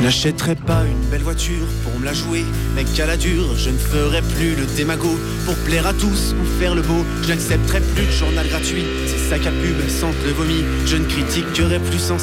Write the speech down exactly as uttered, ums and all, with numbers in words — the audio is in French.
n'achèterai pas une belle voiture pour me la jouer, mec à la dure. Je ne ferai plus le démago pour plaire à tous ou faire le beau. Je n'accepterai plus de journal gratuit, ces sacs à pub sentent le vomi. Je ne critiquerai plus sans